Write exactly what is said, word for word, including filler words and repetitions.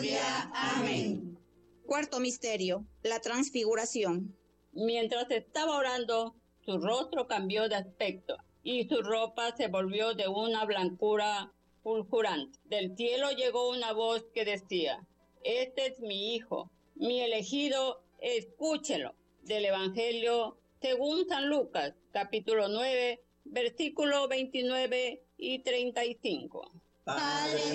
Amén. Cuarto misterio, la transfiguración. Mientras estaba orando, su rostro cambió de aspecto y su ropa se volvió de una blancura fulgurante. Del cielo llegó una voz que decía: este es mi hijo, mi elegido, escúchelo. Del Evangelio según San Lucas, capítulo nueve, versículo veintinueve y treinta y cinco. Padre